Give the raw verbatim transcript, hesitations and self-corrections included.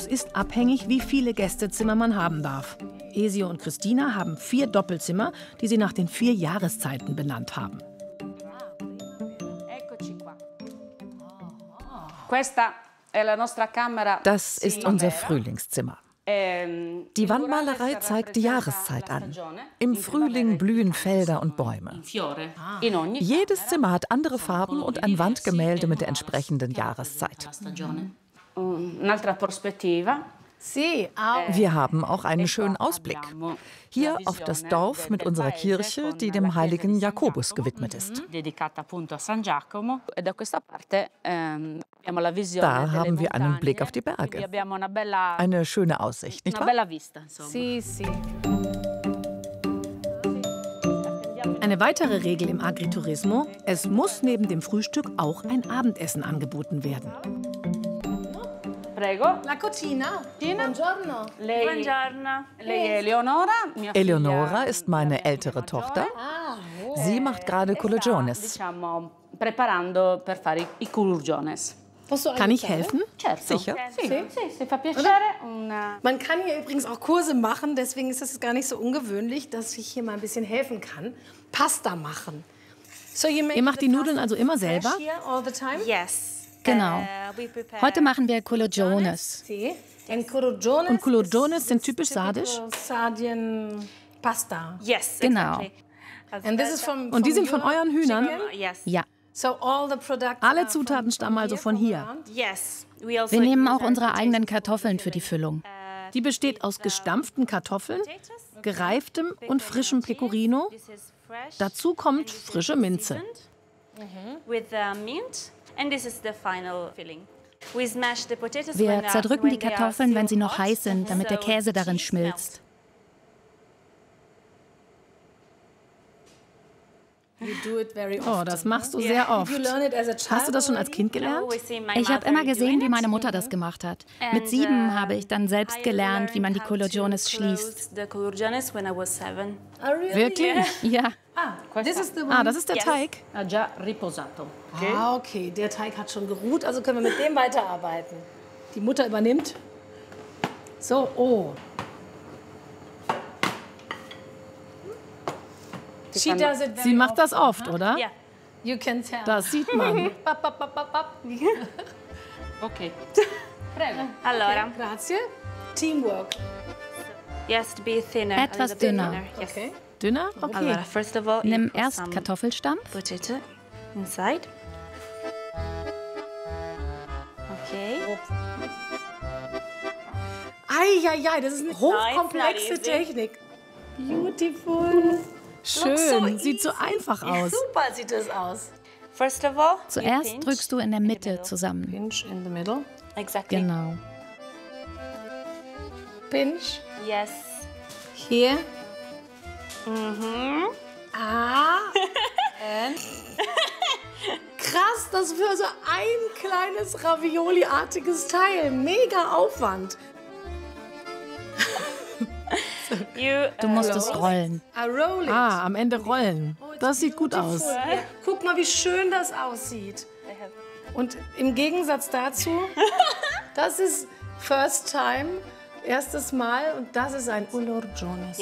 Luxus ist abhängig, wie viele Gästezimmer man haben darf. Esio und Christina haben vier Doppelzimmer, die sie nach den vier Jahreszeiten benannt haben. Das ist unser Frühlingszimmer. Die Wandmalerei zeigt die Jahreszeit an. Im Frühling blühen Felder und Bäume. Jedes Zimmer hat andere Farben und ein Wandgemälde mit der entsprechenden Jahreszeit. Wir haben auch einen schönen Ausblick. Hier auf das Dorf mit unserer Kirche, die dem heiligen Jakobus gewidmet ist. Da haben wir einen Blick auf die Berge. Eine schöne Aussicht, nicht wahr? Eine weitere Regel im Agriturismo: Es muss neben dem Frühstück auch ein Abendessen angeboten werden. La cucina. Buongiorno. Buongiorno. Eleonora ist meine ältere Tochter. Sie macht gerade Culurgiones. Kann ich helfen? Sicher. Man kann hier übrigens auch Kurse machen, deswegen ist es gar nicht so ungewöhnlich, dass ich hier mal ein bisschen helfen kann. Pasta machen. So Ihr macht die Nudeln also immer selber? Yes. Genau. Heute machen wir Culurgiones. Und Culurgiones sind typisch sardisch? Sardien Pasta. Yes, Genau. Und die sind von euren Hühnern? Ja. Alle Zutaten stammen also von hier? Wir nehmen auch unsere eigenen Kartoffeln für die Füllung. Die besteht aus gestampften Kartoffeln, gereiftem und frischem Pecorino. Dazu kommt frische Minze. Wir zerdrücken die Kartoffeln, wenn sie noch heiß sind, damit der Käse darin schmilzt. Oh, das machst du sehr oft. Hast du das schon als Kind gelernt? Ich habe immer gesehen, wie meine Mutter das gemacht hat. Mit sieben habe ich dann selbst gelernt, wie man die Culurgiones schließt. Wirklich? Ja. Ah, das ist der Teig. Ah, okay. Der Teig hat schon geruht, also können wir mit dem weiterarbeiten. Die Mutter übernimmt. So, oh. Sie macht das oft, oder? Ja. You can tell. Das sieht man. Okay. Allora. Grazie. Teamwork. Yes, to be thinner. Etwas dünner. Okay. Dünner? Okay. Allora, first of all, Nimm erst Kartoffelstampf. potato inside. Okay. Eieiei, das ist eine hochkomplexe Technik. Beautiful. Schön, sieht so einfach aus. Super sieht das aus. First of all, Zuerst drückst du in der Mitte zusammen. Pinch in the middle. Exactly. Genau. Pinch. Yes. Hier. Mhm. Ah. And. Krass, das für so ein kleines Ravioli-artiges Teil. Mega Aufwand. Du musst es rollen. I roll it. Ah, am Ende rollen. Das sieht gut aus. Guck mal, wie schön das aussieht. Und im Gegensatz dazu, das ist First Time, erstes Mal, und das ist ein Culurgiones.